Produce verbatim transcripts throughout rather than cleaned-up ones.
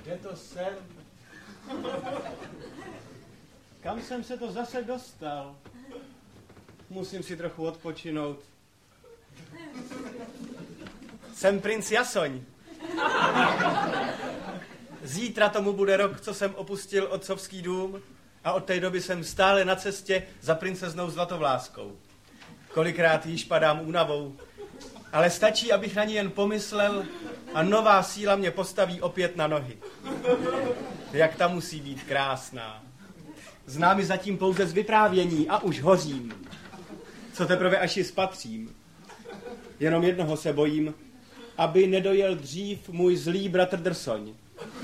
Je to sen. Kam jsem se to zase dostal? Musím si trochu odpočinout. Jsem princ Jasoň. Zítra tomu bude rok, co jsem opustil otcovský dům a od té doby jsem stále na cestě za princeznou Zlatovláskou. Kolikrát již padám únavou, ale stačí, abych na ní jen pomyslel a nová síla mě postaví opět na nohy. Jak ta musí být krásná. Znám ji zatím pouze z vyprávění a už hořím. Co teprve až ji spatřím. Jenom jednoho se bojím, aby nedojel dřív můj zlý bratr Drsoň.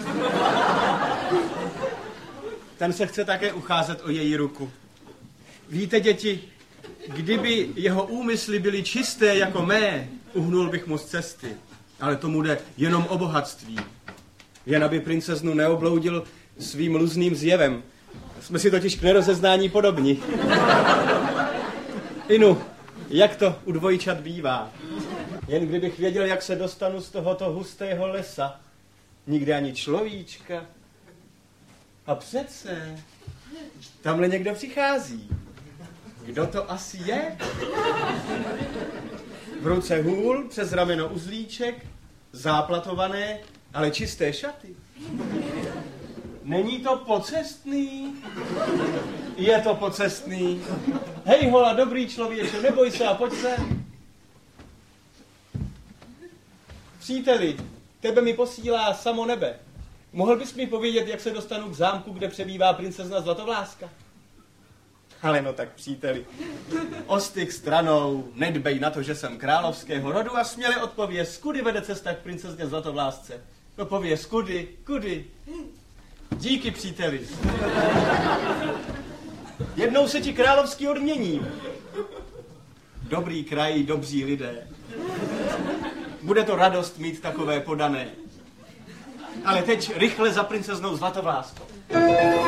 Ten se chce také ucházet o její ruku. Víte, děti, kdyby jeho úmysly byly čisté jako mé, uhnul bych mu z cesty. Ale tomu jde jenom o bohatství. Jen aby princeznu neobloudil svým luzným zjevem. Jsme si totiž k nerozeznání podobní. Inu, jak to u dvojčat bývá. Jen kdybych věděl, jak se dostanu z tohoto hustého lesa. Nikde ani človíčka. A přece, tamhle někdo přichází. Kdo to asi je? V ruce hůl, přes rameno uzlíček, záplatované, ale čisté šaty. Není to pocestný? Je to pocestný. Hej hola, dobrý člověče, neboj se a pojď sem. Příteli, tebe mi posílá samo nebe. Mohl bys mi povědět, jak se dostanu k zámku, kde přebývá princezna Zlatovláska? Ale no tak, příteli, ostyk stranou, nedbej na to, že jsem královského rodu a směle odpověz, kudy vede cesta k princezně Zlatovlásce. No pověz, kudy, kudy. Díky, příteli. Jednou se ti královský odměním. Dobrý kraj, dobří lidé. Bude to radost mít takové podané. Ale teď rychle za princeznou Zlatovláskou.